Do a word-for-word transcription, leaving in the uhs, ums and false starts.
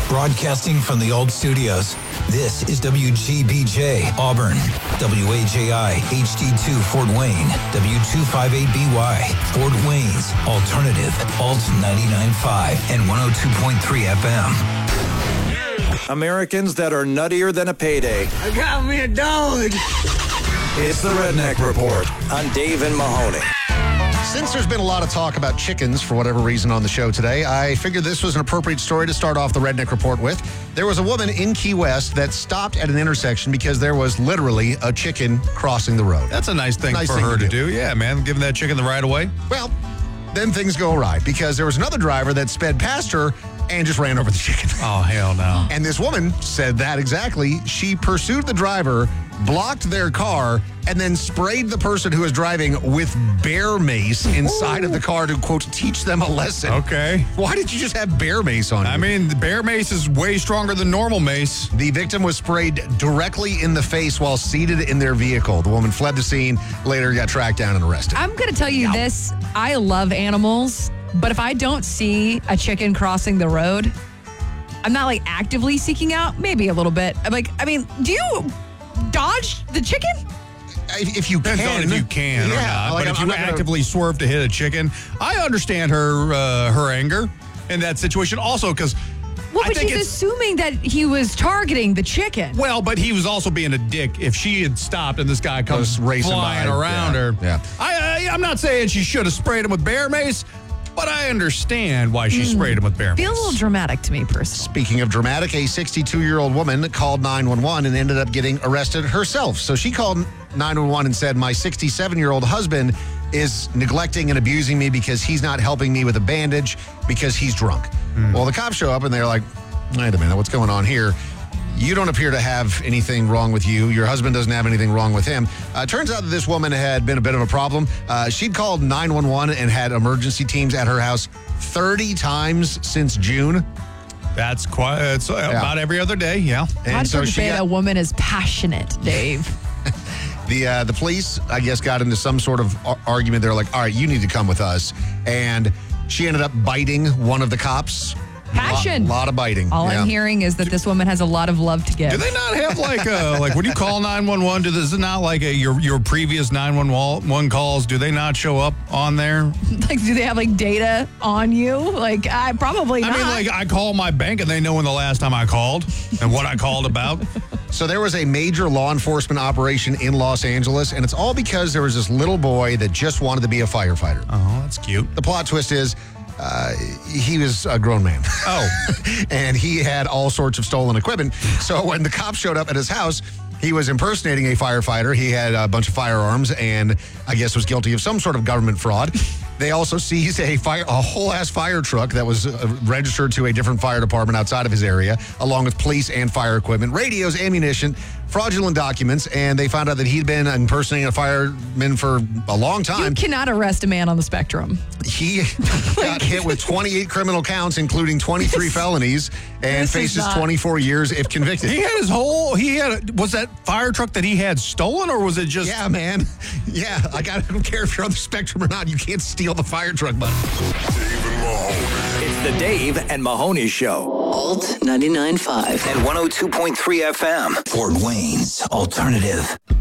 Broadcasting from the old studios, this is W G B J, Auburn, W A J I, H D two, Fort Wayne, W two fifty-eight B Y, Fort Wayne's Alternative, Alt ninety-nine point five and one oh two point three F M. Americans that are nuttier than a payday. I got me a dog. It's the Redneck Report on Dave and Mahoney. Since there's been a lot of talk about chickens for whatever reason on the show today, I figured this was an appropriate story to start off the Redneck Report with. There was a woman in Key West that stopped at an intersection because there was literally a chicken crossing the road. That's a nice thing Nice for thing her to to do. do. Yeah, man, giving that chicken the right of way. Well, then things go awry because there was another driver that sped past her and just ran over the chicken. Oh, hell no. And this woman said that exactly. She pursued the driver, blocked their car, and then sprayed the person who was driving with bear mace inside Ooh. of the car to, quote, teach them a lesson. Okay. Why did you just have bear mace on you? I mean, the bear mace is way stronger than normal mace. The victim was sprayed directly in the face while seated in their vehicle. The woman fled the scene, later got tracked down and arrested. I'm going to tell you this. I love animals, but if I don't see a chicken crossing the road, I'm not like actively seeking out, maybe a little bit. I'm like, I mean, do you dodge the chicken? If you Depends can. on if you can yeah, or not. like but I'm, if you I'm gonna... actively swerve to hit a chicken, I understand her uh, her anger in that situation also because Well, I but think she's it's, assuming that he was targeting the chicken. Well, but he was also being a dick. If she had stopped and this guy comes Goes racing flying by. around Yeah. her, Yeah. I, I, I'm not saying she should have sprayed him with bear mace, but I understand why she mm. sprayed him with bear mace. Feels a little dramatic to me, personally. Speaking of dramatic, a sixty-two-year-old woman called nine one one and ended up getting arrested herself. So she called nine one one and said, my sixty-seven-year-old husband is neglecting and abusing me because he's not helping me with a bandage because he's drunk. Mm. Well, the cops show up and they're like, wait a minute, what's going on here? You don't appear to have anything wrong with you. Your husband doesn't have anything wrong with him. Uh, turns out that this woman had been a bit of a problem. Uh, she'd called nine one one and had emergency teams at her house thirty times since June. That's quite, it's yeah. about every other day, yeah. And I'd so she got, a woman is passionate, Dave. the uh, the police, I guess, got into some sort of argument. They're like, all right, you need to come with us. And she ended up biting one of the cops. Passion. A lot, lot of biting. All yeah. I'm hearing is that this woman has a lot of love to give. Do they not have like a, like when you call nine one one, do this is not like a, your your previous nine one one calls, do they not show up on there? Like, do they have like data on you? Like, I probably not. I mean, like I call my bank and they know when the last time I called and what I called about. So there was a major law enforcement operation in Los Angeles, and it's all because there was this little boy that just wanted to be a firefighter. Oh, that's cute. The plot twist is, Uh, he was a grown man. Oh. And he had all sorts of stolen equipment. So when the cops showed up at his house, he was impersonating a firefighter. He had a bunch of firearms and I guess was guilty of some sort of government fraud. They also seized a fire, a whole-ass fire truck that was uh, registered to a different fire department outside of his area, along with police and fire equipment, radios, ammunition, fraudulent documents, and they found out that he'd been impersonating a fireman for a long time. You cannot arrest a man on the spectrum. He got hit with twenty-eight criminal counts, including twenty-three felonies, and This is faces not- twenty-four years if convicted. He had his whole, he had, was that fire truck that he had stolen or was it just? Yeah, man. Yeah, like I don't care if you're on the spectrum or not, you can't steal the fire truck, buddy. Dave and Mahoney. It's the Dave and Mahoney Show. Alt ninety-nine point five And one oh two point three F M. Fort Wayne's Alternative.